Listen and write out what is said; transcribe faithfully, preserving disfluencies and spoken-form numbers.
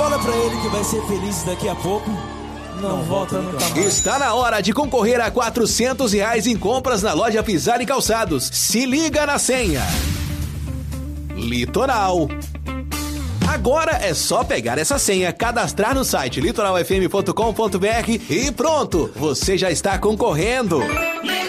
Fala pra ele que vai ser feliz daqui a pouco. Não, Não volta, volta nunca mais. Está na hora de concorrer a quatrocentos reais em compras na loja Pisar e Calçados. Se liga na senha. Litoral. Agora é só pegar essa senha, cadastrar no site litoral f m ponto com ponto b r e pronto, você já está concorrendo.